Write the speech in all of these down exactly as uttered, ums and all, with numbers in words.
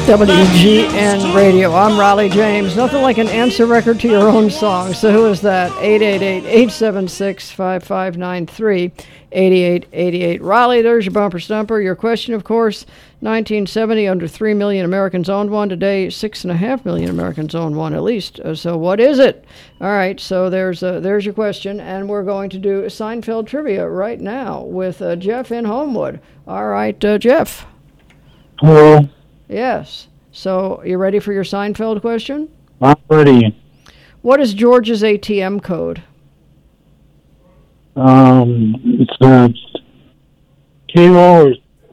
W G N Radio. I'm Riley James. Nothing like an answer record to your own song. So who is that? eight eight eight, eight seven six, five five nine three, eight eight eight eight. Riley, there's your bumper stumper. Your question, of course, nineteen seventy, under three million Americans owned one. Today, six point five million Americans own one at least. Uh, so what is it? All right, so there's uh, there's your question. And we're going to do Seinfeld trivia right now with uh, Jeff in Homewood. All right, uh, Jeff. Hello. Yes. So, you ready for your Seinfeld question? I'm ready. What is George's A T M code? Um, it's uh, kilo or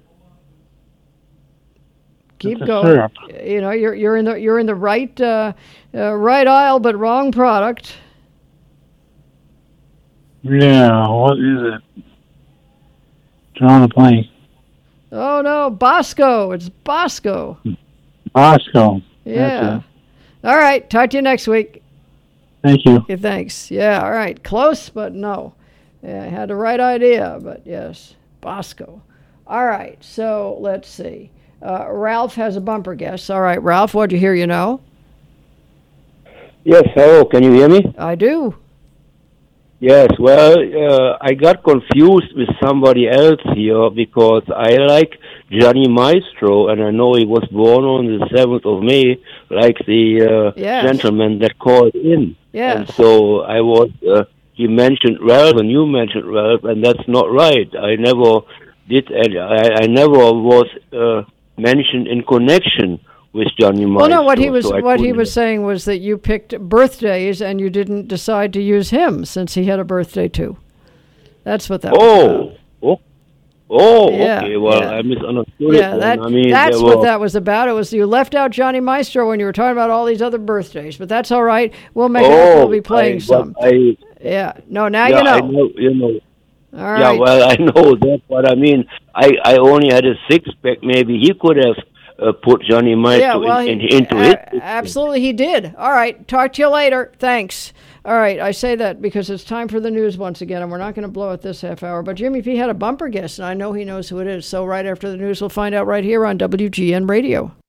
Keep it's a going. syrup. You know, you're you're in the you're in the right uh, uh, right aisle, but wrong product. Yeah, what is it? Drawing a blank. Oh no, Bosco! It's Bosco. Bosco. Yeah. All right. Talk to you next week. Thank you. Okay, thanks. Yeah. All right. Close, but no. Yeah, I had the right idea, but yes, Bosco. All right. So let's see. Uh, Ralph has a bumper guess. All right, Ralph. What'd you hear? You know? Yes, hello, can you hear me? I do. Yes, well, uh, I got confused with somebody else here because I like Johnny Maestro, and I know he was born on the seventh of May, like the uh, yes. gentleman that called in. Yes. And so I was, uh, he mentioned Ralph, and you mentioned Ralph, and that's not right. I never did, I, I never was uh, mentioned in connection with Johnny Maestro. Well, no, what he was so what he was saying was that you picked birthdays and you didn't decide to use him since he had a birthday too. That's what that oh, was about. Oh, oh, yeah, okay. Well, yeah. I misunderstood yeah, it. That, I mean, that's were... what that was about. It was you left out Johnny Maestro when you were talking about all these other birthdays, but that's all right. We'll make oh, it up. We'll be playing I, some. I, yeah. No, now yeah, you know. I know. You know. All right. Yeah, well, I know that, but I mean, I, I only had a six pack. Maybe he could have uh, put Johnny Maestro yeah, well, in, he, in, into a- it. Absolutely, he did. All right. Talk to you later. Thanks. All right. I say that because it's time for the news once again, and we're not going to blow it this half hour. But Jimmy P had a bumper guest, and I know he knows who it is. So right after the news, we'll find out right here on W G N Radio.